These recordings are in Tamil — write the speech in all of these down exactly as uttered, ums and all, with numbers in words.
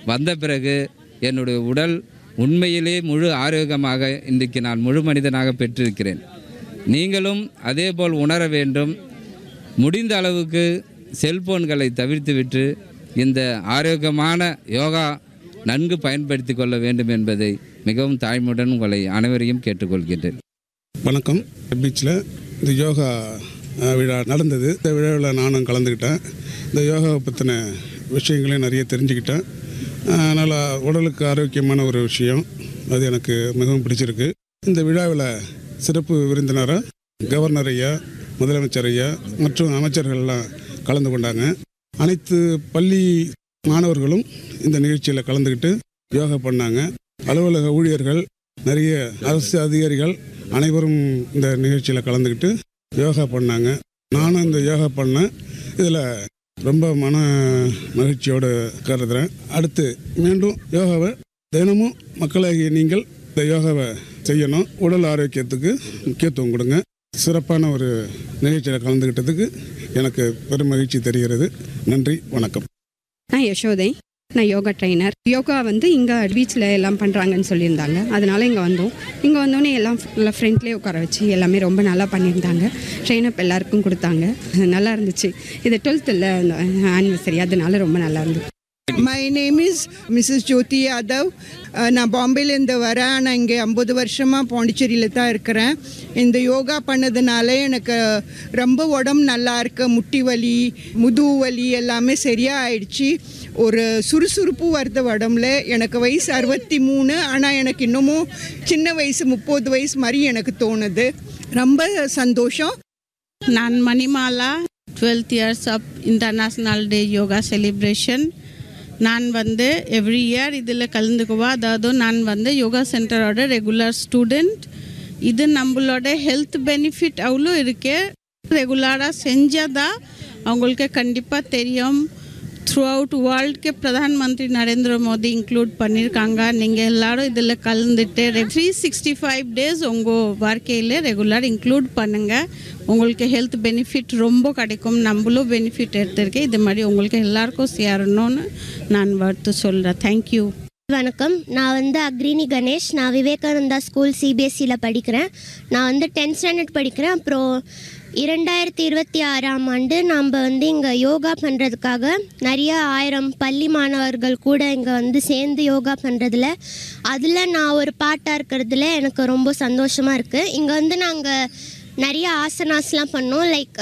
வந்த பிறகு என்னுடைய உடல் உண்மையிலே முழு ஆரோக்கியமாக இன்றைக்கு நான் முழு மனிதனாக பெற்றிருக்கிறேன். நீங்களும் அதேபோல் உணர வேண்டும். முடிந்த அளவுக்கு செல்போன்களை தவிர்த்துவிட்டு இந்த ஆரோக்கியமான யோகா நன்கு பயன்படுத்தி கொள்ள வேண்டும் என்பதை மிகவும் தாய்மையுடன் உங்களை அனைவரையும் கேட்டுக்கொள்கின்றேன். வணக்கம். பீச்சில் இந்த யோகா விழா நடந்தது. இந்த விழாவில் நானும் கலந்துக்கிட்டேன். இந்த யோகாவை பற்றின விஷயங்களையும் நிறைய தெரிஞ்சுக்கிட்டேன். அதனால் உடலுக்கு ஆரோக்கியமான ஒரு விஷயம், அது எனக்கு மிகவும் பிடிச்சிருக்கு. இந்த விழாவில் சிறப்பு விருந்தினராக கவர்னர் ஐயா, முதலமைச்சர் ஐயா மற்றும் அமைச்சர்கள்லாம் கலந்து கொண்டாங்க. அனைத்து பள்ளி மாணவர்களும் இந்த நிகழ்ச்சியில் கலந்துக்கிட்டு யோகா பண்ணாங்க. அலுவலக ஊழியர்கள், நிறைய அரசு அதிகாரிகள் அனைவரும் இந்த நிகழ்ச்சியில் கலந்துக்கிட்டு யோகா பண்ணாங்க. நானும் இந்த யோகா பண்ணேன். இதில் ரொம்ப மன மகிழ்ச்சியோடு கருதுகிறேன். அடுத்து மீண்டும் யோகாவை தினமும் மக்களாகிய நீங்கள் இந்த யோகாவை செய்யணும். உடல் ஆரோக்கியத்துக்கு முக்கியத்துவம் கொடுங்க. சிறப்பான ஒரு நிகழ்ச்சியில் கலந்துக்கிட்டதுக்கு எனக்கு பெரும் மகிழ்ச்சி தெரிகிறது. நன்றி, வணக்கம். நான் யசோதை, நான் யோகா ட்ரைனர். யோகா வந்து இங்கே பீச்சில் எல்லாம் பண்ணுறாங்கன்னு சொல்லியிருந்தாங்க. அதனால் இங்கே வந்தோம். இங்கே வந்தோடனே எல்லாம் நல்லா ஃப்ரெண்ட்லேயே உட்கார வச்சு எல்லாமே ரொம்ப நல்லா பண்ணியிருந்தாங்க. ட்ரெயினப் எல்லாருக்கும் கொடுத்தாங்க. நல்லா இருந்துச்சு. இது டுவெல்த்தில் ஆனிவர்சரி, அதனால ரொம்ப நல்லா இருந்துச்சு. My name is Missus Jyoti Yadav. நான் பாம்பேலேருந்து வரேன். நான் இங்கே ஐம்பது வருஷமாக பாண்டிச்சேரியில் தான் இருக்கிறேன். இந்த யோகா பண்ணதுனால எனக்கு ரொம்ப உடம்பு நல்லா இருக்கு. முட்டி வலி, முதுகு வலி எல்லாமே சரியாக ஆயிடுச்சு. ஒரு சுறுசுறுப்பு வருது உடம்புல. எனக்கு வயசு அறுபத்தி மூணு ஆனால் எனக்கு இன்னமும் சின்ன வயசு முப்பது வயசு மாதிரி எனக்கு தோணுது. ரொம்ப சந்தோஷம். நான் Manimala, twelfth years of international day yoga celebration. நான் வந்து எவ்ரி இயர் இதில் கலந்துக்குவா. அதாவது நான் வந்து யோகா சென்டரோட ரெகுலர் ஸ்டூடெண்ட். இது நம்மளோட ஹெல்த் பெனிஃபிட் அவ்வளோ இருக்கு. ரெகுலராக செஞ்சாதான் அவங்களுக்கு கண்டிப்பாக தெரியும். Through out வேர்ல்டுக்கு Pradhan Mantri Narendra Modi include பண்ணியிருக்காங்க. நீங்கள் எல்லோரும் இதில் கலந்துட்டு த்ரீ சிக்ஸ்டி ஃபைவ் டேஸ் உங்கள் வாழ்க்கையில் ரெகுலர் இன்க்ளூட் பண்ணுங்கள். உங்களுக்கு ஹெல்த் பெனிஃபிட் ரொம்ப கிடைக்கும். நம்மளும் பெனிஃபிட் எடுத்திருக்கேன். இது மாதிரி உங்களுக்கு எல்லாருக்கும் சேரணும்னு நான் வாழ்த்து சொல்கிறேன். தேங்க்யூ. வணக்கம். நான் வந்து அக்ரினி கணேஷ். நான் விவேகானந்தா ஸ்கூல் சிபிஎஸ்சியில் படிக்கிறேன். நான் வந்து டென்த் ஸ்டாண்டர்ட் படிக்கிறேன். அப்புறம் இரண்டாயிரத்தி இருபத்தி ஆறாம் ஆண்டு நாம் வந்து இங்கே யோகா பண்ணுறதுக்காக நிறைய ஆயிரம் பள்ளி மாணவர்கள் கூட இங்கே வந்து சேர்ந்து யோகா பண்ணுறதுல அதில் நான் ஒரு பாட்டாக இருக்கிறதுல எனக்கு ரொம்ப சந்தோஷமாக இருக்குது. இங்கே வந்து நாங்கள் நிறைய ஆசனாஸ்லாம் பண்ணோம். லைக்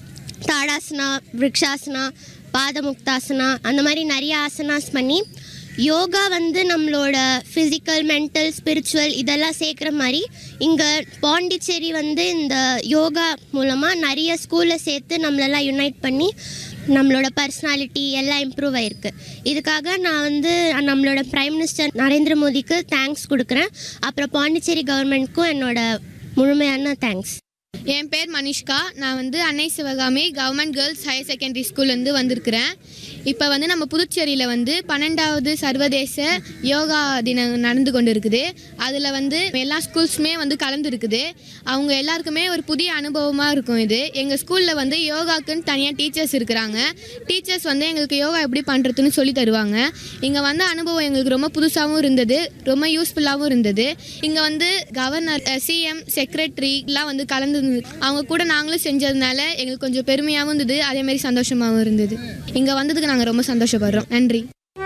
தாடாசனா, விருக்ஷாசனா, பாதமுக்தாசனா, அந்த மாதிரி நிறைய ஆசனாஸ் பண்ணி யோகா வந்து நம்மளோட ஃபிசிக்கல், மென்டல், ஸ்பிரிச்சுவல் இதெல்லாம் சேர்க்குற மாதிரி இங்கே பாண்டிச்சேரி வந்து இந்த யோகா மூலமாக நிறைய ஸ்கூலில் சேர்த்து நம்மளெல்லாம் யுனைட் பண்ணி நம்மளோட பர்சனாலிட்டி எல்லாம் இம்ப்ரூவ் ஆகிருக்கு. இதுக்காக நான் வந்து நம்மளோட பிரைம் மினிஸ்டர் நரேந்திர மோடிக்கு தேங்க்ஸ் கொடுக்குறேன். அப்புறம் பாண்டிச்சேரி கவர்மெண்ட்க்கும் என்னோட முழுமையான தேங்க்ஸ். என் பேர் மனிஷ்கா. நான் வந்து அன்னை Sivakami government girls higher secondary ஸ்கூல்லேருந்து வந்திருக்கிறேன். இப்போ வந்து நம்ம புதுச்சேரியில் வந்து பன்னெண்டாவது சர்வதேச யோகா தினம் நடந்து கொண்டு இருக்குது. அதில் வந்து எல்லா ஸ்கூல்ஸுமே வந்து கலந்துருக்குது. அவங்க எல்லாருக்குமே ஒரு புதிய அனுபவமாக இருக்கும். இது எங்கள் ஸ்கூலில் வந்து யோகாக்குன்னு தனியாக டீச்சர்ஸ் இருக்கிறாங்க. டீச்சர்ஸ் வந்து எங்களுக்கு யோகா எப்படி பண்ணுறதுன்னு சொல்லி தருவாங்க. இங்கே வந்து அனுபவம் எங்களுக்கு ரொம்ப புதுசாகவும் இருந்தது, ரொம்ப யூஸ்ஃபுல்லாகவும் இருந்தது. இங்கே வந்து கவர்னர், சிஎம், செக்ரட்டரிலாம் வந்து கலந்து அவங்க கூட நாங்களும் செஞ்சதுனால எங்களுக்கு கொஞ்சம் பெருமையாகவும் இருந்தது, அதேமாதிரி சந்தோஷமாகவும் இருந்தது. இங்கே வந்ததுக்கு நாங்கள் ரொம்ப சந்தோஷப்படுறோம். நன்றி.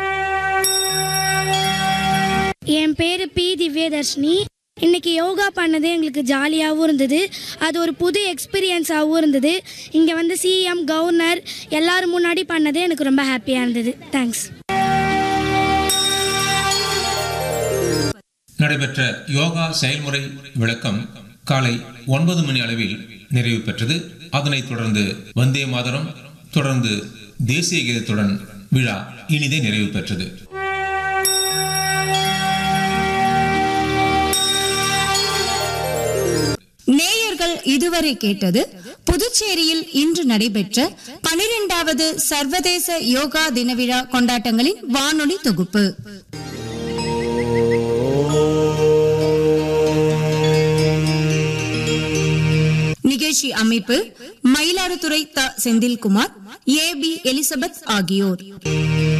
என் பேர் பி திவ்யதர்ஷினி. இன்றைக்கி யோகா பண்ணது எங்களுக்கு ஜாலியாகவும் இருந்தது. அது ஒரு புது எக்ஸ்பீரியன்ஸாகவும் இருந்தது. இங்கே வந்து சிஎம், கவர்னர் எல்லோரும் முன்னாடி பண்ணது எனக்கு ரொம்ப ஹாப்பியாக இருந்தது. தேங்க்ஸ். நடைபெற்ற யோகா செயல்முறை விளக்கம் காலை ஒன்பது மணி அளவில் நிறைவு பெற்றது. அதனைத் தொடர்ந்து வந்தே மாதரம், தொடர்ந்து தேசிய கீதத்துடன் விழா இனிதே நிறைவு பெற்றது. நேயர்கள் இதுவரை கேட்டது புதுச்சேரியில் இன்று நடைபெற்ற பனிரெண்டாவது சர்வதேச யோகா தின விழா கொண்டாட்டங்களின் வானொலி தொகுப்பு. நிகழ்ச்சி அமைப்பு மயிலாடுதுறை த செந்தில்குமார், ஏ பி எலிசபெத் ஆகியோர்.